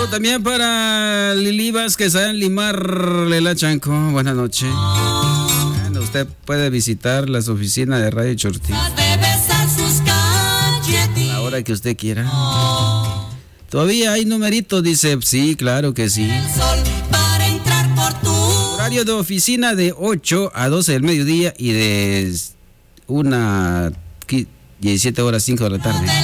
Saludos también para Lili Vázquez en Limarle la Chanco. Buenas noches. Bueno, usted puede visitar las oficinas de Radio Chortí a la hora que usted quiera. Todavía hay numeritos, dice. Sí, claro que sí. Horario de oficina de 8 a 12 del mediodía y de 17 horas 5 de la tarde.